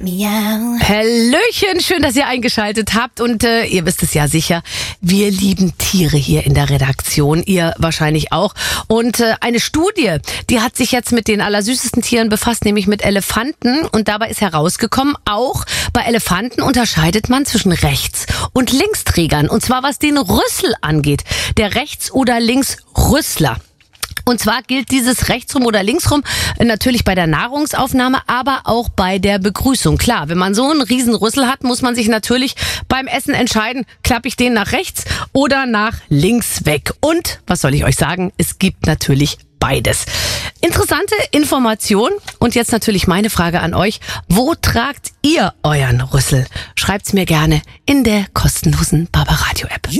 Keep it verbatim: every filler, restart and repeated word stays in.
Miau. Hallöchen, schön, dass ihr eingeschaltet habt und äh, ihr wisst es ja sicher, wir lieben Tiere hier in der Redaktion, ihr wahrscheinlich auch. Und äh, eine Studie, die hat sich jetzt mit den allersüßesten Tieren befasst, nämlich mit Elefanten, und dabei ist herausgekommen, auch bei Elefanten unterscheidet man zwischen Rechts- und Linksträgern, und zwar was den Rüssel angeht, der Rechts- oder Linksrüssler. Und zwar gilt dieses rechtsrum oder linksrum natürlich bei der Nahrungsaufnahme, aber auch bei der Begrüßung. Klar, wenn man so einen riesen Rüssel hat, muss man sich natürlich beim Essen entscheiden, klappe ich den nach rechts oder nach links weg. Und, was soll ich euch sagen, es gibt natürlich beides. Interessante Information. Und jetzt natürlich meine Frage an euch. Wo tragt ihr euren Rüssel? Schreibt's mir gerne in der kostenlosen Barbaradio App.